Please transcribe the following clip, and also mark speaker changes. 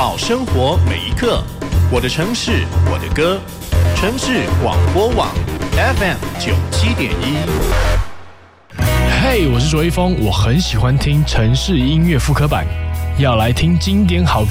Speaker 1: 宝生活每一刻，我的城市，我的歌，城市广播网 FM97.1。
Speaker 2: 嘿，我是卓一峰，我很喜欢听城市音乐复刻版，要来听经典好歌。